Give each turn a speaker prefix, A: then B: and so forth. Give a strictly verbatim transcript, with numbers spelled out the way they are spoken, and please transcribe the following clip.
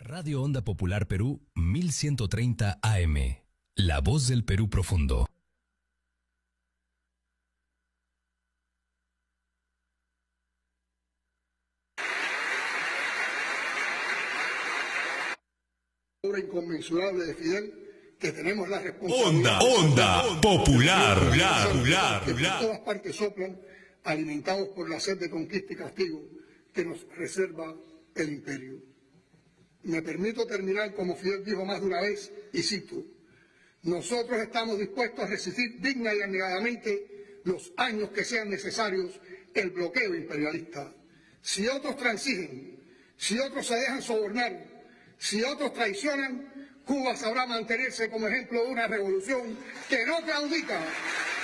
A: Radio Onda Popular Perú mil ciento treinta A M. La voz del Perú profundo.
B: Obra inconmensurable de Fidel, que tenemos la responsabilidad.
C: Onda, onda, onda popular, popular, popular,
B: que
C: popular.
B: por todas partes soplan, alimentados por la sed de conquista y castigo que nos reserva el imperio. Me permito terminar como Fidel dijo más de una vez, y cito: nosotros estamos dispuestos a resistir digna y abnegadamente los años que sean necesarios el bloqueo imperialista. Si otros transigen, si otros se dejan sobornar, si otros traicionan, Cuba sabrá mantenerse como ejemplo de una revolución que no claudica,